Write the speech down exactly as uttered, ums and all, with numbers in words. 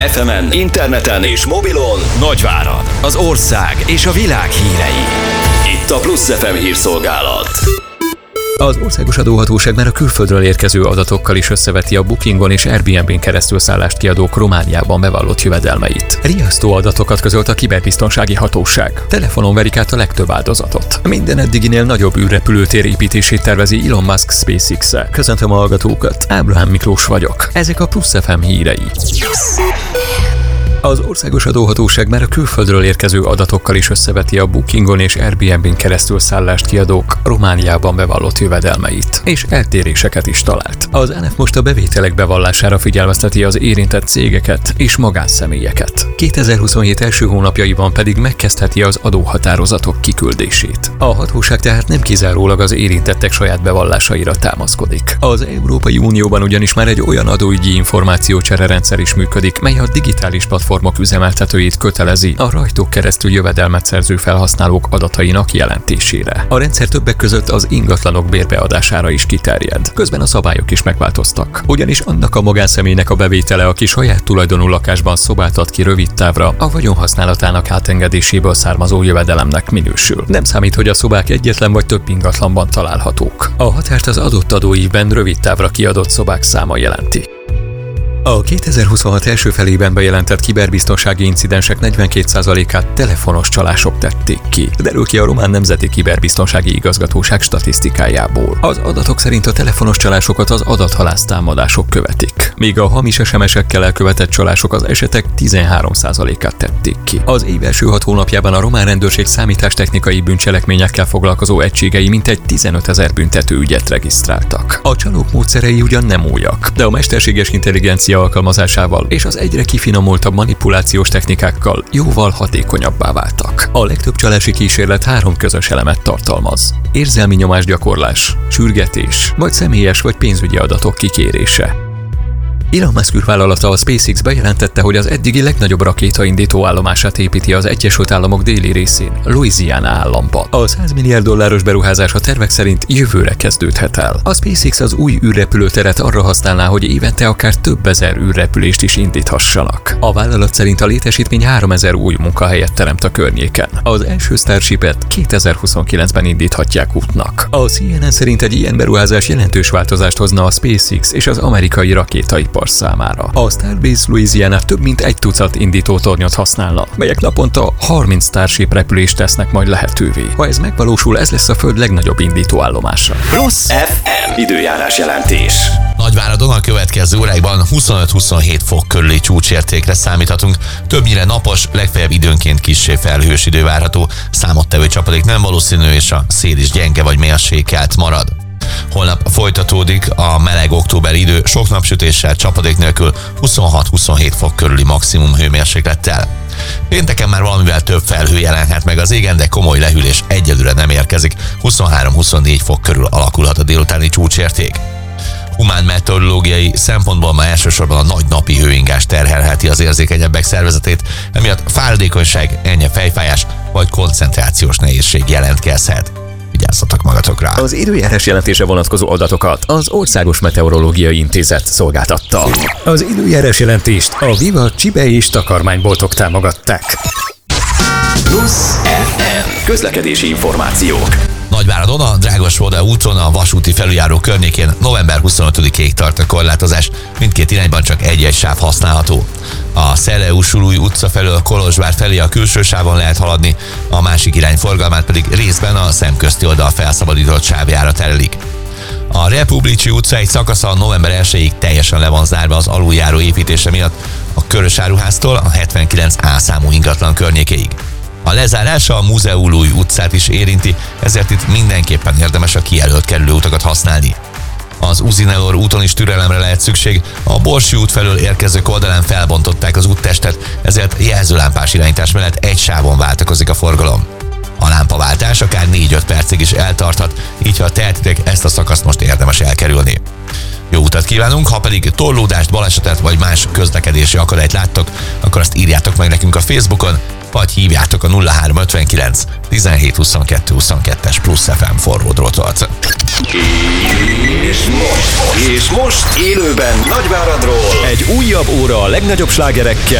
ef emen, interneten és mobilon Nagyvárad, az ország és a világ hírei. Itt a Plusz ef em hírszolgálat. Az Országos Adóhatóság már a külföldről érkező adatokkal is összeveti a Bookingon és Airbnb-n keresztül szállást kiadók Romániában bevallott jövedelmeit. Riasztó adatokat közölt a kiberbiztonsági hatóság. Telefonon verik át a legtöbb áldozatot. Minden eddiginél nagyobb űrrepülőtér építését tervezi Elon Musk SpaceX-e. Köszöntöm a hallgatókat, Ábrahám Miklós vagyok. Ezek a Plusz ef em hírei. Az Országos Adóhatóság már a külföldről érkező adatokkal is összeveti a Bookingon és Airbnb-n keresztül szállást kiadók Romániában bevallott jövedelmeit, és eltéréseket is talált. Az en ef most a bevételek bevallására figyelmezteti az érintett cégeket és magánszemélyeket. kétezer-huszonhét első hónapjaiban pedig megkezdheti az adóhatározatok kiküldését. A hatóság tehát nem kizárólag az érintettek saját bevallásaira támaszkodik. Az Európai Unióban ugyanis már egy olyan adóügyi információcsere rendszer is működik, mely a digitális platform formok üzemeltetőjét kötelezi a rajtuk keresztül jövedelmet szerző felhasználók adatainak jelentésére. A rendszer többek között az ingatlanok bérbeadására is kiterjed. Közben a szabályok is megváltoztak. Ugyanis annak a magánszemélynek a bevétele, aki saját tulajdonú lakásban szobát ad ki rövid távra, a vagyonhasználatának átengedéséből származó jövedelemnek minősül. Nem számít, hogy a szobák egyetlen vagy több ingatlanban találhatók. A határt az adott adóívben rövid távra kiadott szobák száma jelenti. A kétezer-huszonhat első felében bejelentett kiberbiztonsági incidensek negyvenkét százalékát telefonos csalások tették ki. Derül ki a Román Nemzeti Kiberbiztonsági Igazgatóság statisztikájából. Az adatok szerint a telefonos csalásokat az adathalász támadások követik, míg a hamis es em esekkel elkövetett csalások az esetek tizenhárom százalékát tették ki. Az év első hat hónapjában a román rendőrség számítástechnikai bűncselekményekkel foglalkozó egységei mintegy tizenötezer büntető ügyet regisztráltak. A csalók módszerei ugyan nem újak, de a mesterséges intelligencia alkalmazásával és az egyre kifinomultabb manipulációs technikákkal jóval hatékonyabbá váltak. A legtöbb csalási kísérlet három közös elemet tartalmaz: érzelmi nyomásgyakorlás, sürgetés, vagy személyes vagy pénzügyi adatok kikérése. Elon Musk űrvállalata, a SpaceX bejelentette, hogy az eddigi legnagyobb rakétaindító állomását építi az Egyesült Államok déli részén, Louisiana államban. A száz milliárd dolláros beruházás a tervek szerint jövőre kezdődhet el. A SpaceX az új űrrepülőteret arra használná, hogy évente akár több ezer űrrepülést is indíthassanak. A vállalat szerint a létesítmény háromezer új munkahelyet teremt a környéken. Az első Starshipet kétezer-huszonkilencben indíthatják útnak. A C N N szerint egy ilyen beruházás jelentős változást hozna a SpaceX és az amerikai rakétaipar számára. A Starbase Louisiana több mint egy tucat indítótornyot használna, melyek naponta harminc Starship repülést tesznek majd lehetővé. Ha ez megvalósul, ez lesz a Föld legnagyobb indítóállomása. Plusz ef em időjárás jelentés. Nagyváradon a következő órákban huszonöt-huszonhét fok körüli csúcsértékre számíthatunk. Többnyire napos, legfeljebb időnként kissé felhős idő várható, számottevő csapadék nem valószínű, és a szél is gyenge vagy mérsékelt marad. Holnap folytatódik a meleg októberi idő, sok napsütéssel, csapadék nélkül, huszonhat-huszonhét fok körüli maximum hőmérséklettel. Pénteken már valamivel több felhő jelenhet meg az égen, de komoly lehűlés egyelőre nem érkezik, huszonhárom-huszonnégy fok körül alakulhat a délutáni csúcsérték. Humán meteorológiai szempontból ma elsősorban a nagy napi hőingás terhelheti az érzékenyebbek szervezetét, emiatt fáradékonyság, enyhe fejfájás vagy koncentrációs nehézség jelentkezhet. Vigyázzatok magatokra! Az időjárás jelentésre vonatkozó adatokat az Országos Meteorológiai Intézet szolgáltatta. Az időjárás jelentést a Viva csibe és takarmányboltok támogatták. Plusz ef em közlekedési információk. Nagyváradon a Drágos-Voda úton a vasúti felüljáró környékén november huszonötödikéig tart a korlátozás, mindkét irányban csak egy-egy sáv használható. A Szelleus-Sulúj utca felől Kolozsvár felé a külső sávon lehet haladni, a másik irány forgalmát pedig részben a szemközti oldal felszabadított sávjára terelik. A Republicsi utca egy szakasza november elsejéig teljesen le van zárva az aluljáró építése miatt a Körösáruháztól a hetvenkilenc á számú ingatlan környékéig. A lezárása a Múzeumúj utcát is érinti, ezért itt mindenképpen érdemes a kijelölt kerülőutakat használni. Az Uzinelor úton is türelemre lehet szükség, a Borsi út felől érkezők oldalán felbontották az úttestet, ezért jelzőlámpás irányítás mellett egy sávon váltakozik a forgalom. A lámpaváltás akár négy-öt percig is eltarthat, így ha tehetitek, ezt a szakaszt most érdemes elkerülni. Jó utat kívánunk, ha pedig torlódást, balesetet vagy más közlekedési akadályt láttok, akkor azt írjátok meg nekünk a Facebookon, vagy hívjátok a nulla három ötvenkilenc tizenhét huszonkettő huszonkettes Plusz ef em forró drótot. És most, és most élőben Nagyváradról egy újabb óra a legnagyobb slágerekkel